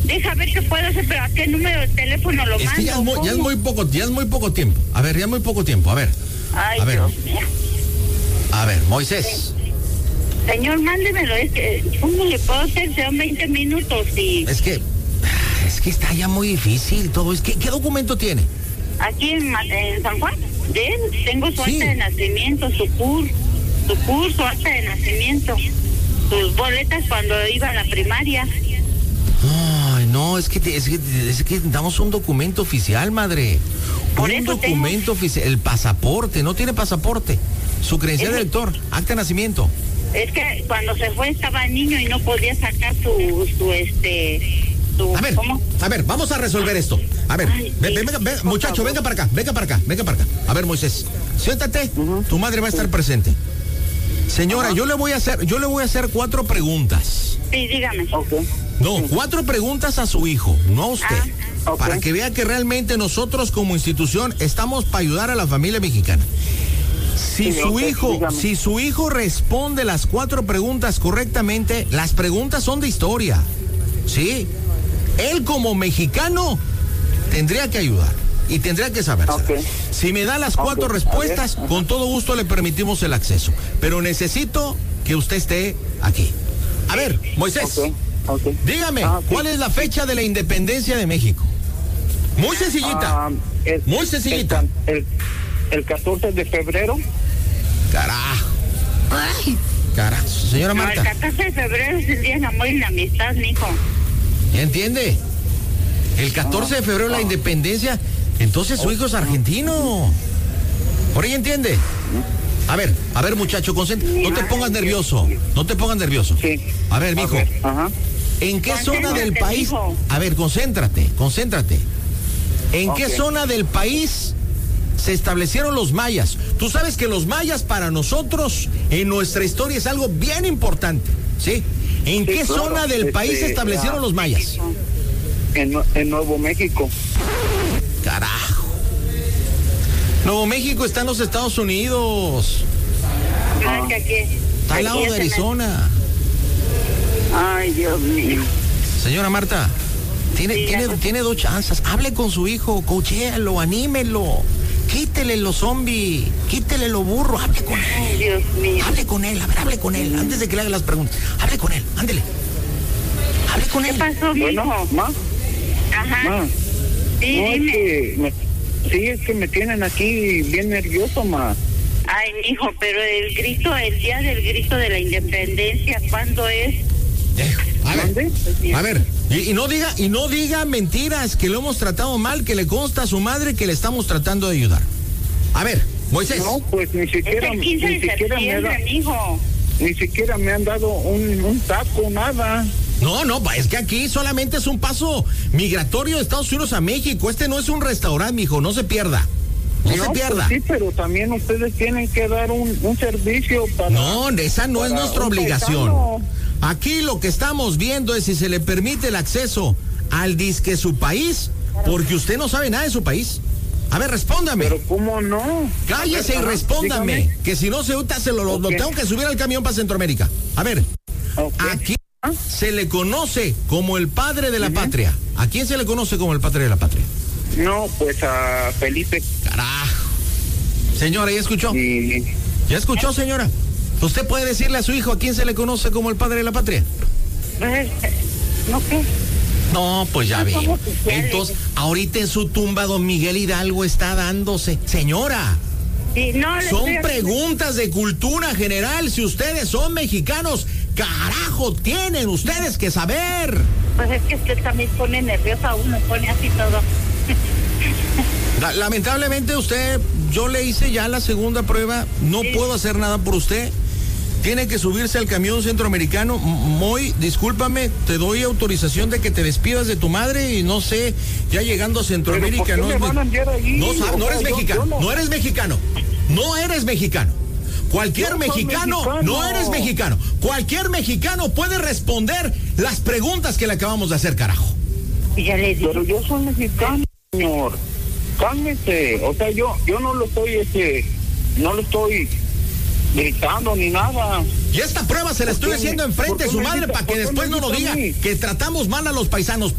Deja ver qué puedo hacer, pero ¿a qué número de teléfono lo mando? Que ya es muy poco tiempo. A ver, ya muy poco tiempo. A ver. Ay, a ver. Dios mío. A ver, Moisés. Señor, mándemelo, es que, ¿cómo le puedo hacer? Son 20 minutos y... Es que está ya muy difícil todo. ¿Qué documento tiene? Aquí en San Juan, de él, tengo su acta de nacimiento, su curso, acta de nacimiento, sus boletas cuando iba a la primaria. Ay, no, es que damos un documento oficial, madre. Por un eso documento oficial, el pasaporte, no tiene pasaporte. Su credencial de elector, acta de nacimiento. Es que cuando se fue estaba niño y no podía sacar A ver, vamos a resolver esto. A ver, venga, muchacho, venga para acá. A ver, Moisés, siéntate, tu madre va a estar presente. Señora, yo le voy a hacer 4 preguntas. Sí, dígame. No, 4 preguntas a su hijo, no a usted. Para que vea que realmente nosotros como institución estamos para ayudar a la familia mexicana. Si su hijo responde las 4 preguntas correctamente, las preguntas son de historia. ¿Sí? Él como mexicano tendría que ayudar y tendría que saberse. Si me da las 4 respuestas, con todo gusto le permitimos el acceso. Pero necesito que usted esté aquí. A ver, Moisés, dígame, ¿cuál es la fecha de la independencia de México? Muy sencillita. Muy sencillita. El 14 de febrero. Carajo. Ay, carajo. Señora Marta. No, el 14 de febrero es el día de amor y la amistad, mijo. ¿Ya entiende? El 14 de febrero la independencia. Entonces su hijo es argentino. ¿Por ahí entiende? A ver, muchacho, concéntrate. No te pongas nervioso. Sí. A ver, mijo. ¿En qué zona del país? Mijo. A ver, concéntrate. ¿En qué zona del país se establecieron los mayas? Tú sabes que los mayas para nosotros en nuestra historia es algo bien importante, ¿sí? ¿En qué zona del país se establecieron los mayas? En Nuevo México. Carajo. Nuevo México está en los Estados Unidos. No, es que aquí... Está al lado de Arizona. Ay, Dios mío. Señora Marta, tiene 2 chances. Hable con su hijo, coachéalo, anímelo. Quítele los zombies, quítele lo burro, hable con él. Ay, Dios mío. Hable con él, hable con él, antes de que le haga las preguntas. Hable con él, ándele. Hable con él. ¿Qué pasó, mijo? Bueno, ma. Ajá. Ma. Sí, No, dime. es que me tienen aquí bien nervioso, ma. Ay, mijo, pero el día del grito de la independencia, ¿cuándo es? A ver, y no diga mentiras, que lo hemos tratado mal, que le consta a su madre que le estamos tratando de ayudar. A ver, Moisés. No, pues ni siquiera, Es el 15 de septiembre, mijo. Ni siquiera me han dado un taco, nada. No, es que aquí solamente es un paso migratorio de Estados Unidos a México. Este no es un restaurante, mijo, no se pierda. No se pierda. Pues sí, pero también ustedes tienen que dar un servicio para... No, esa no es nuestra obligación. Paisano. Aquí lo que estamos viendo es si se le permite el acceso al disque su país, porque usted no sabe nada de su país. A ver, respóndame. Pero ¿cómo no? Cállese y respóndame, dígame. Que si no se lo tengo que subir al camión para Centroamérica. A ver, aquí se le conoce como el padre de la patria. ¿A quién se le conoce como el padre de la patria? No, pues a Felipe. Carajo. Señora, ¿ya escuchó? Sí. ¿Ya escuchó, señora? ¿Usted puede decirle a su hijo a quién se le conoce como el padre de la patria? ¿No qué? No, pues ya ve. Entonces, ahorita en su tumba don Miguel Hidalgo está dándose. Señora, sí, no, son preguntas de cultura general. Si ustedes son mexicanos, carajo, tienen ustedes que saber. Pues es que usted también pone nerviosa, uno pone así todo. Lamentablemente yo le hice ya la segunda prueba, no puedo hacer nada por usted. Tiene que subirse al camión centroamericano. Moy, discúlpame, te doy autorización de que te despidas de tu madre y no sé, ya llegando a Centroamérica. No eres mexicano, no eres mexicano, no eres mexicano. Cualquier mexicano, no eres mexicano. Cualquier mexicano puede responder las preguntas que le acabamos de hacer, carajo. Ya le digo. Pero yo soy mexicano, señor. Cálmese. O sea, yo no lo estoy gritando ni nada. Y esta prueba se la estoy haciendo enfrente de su madre para que después no nos diga que tratamos mal a los paisanos.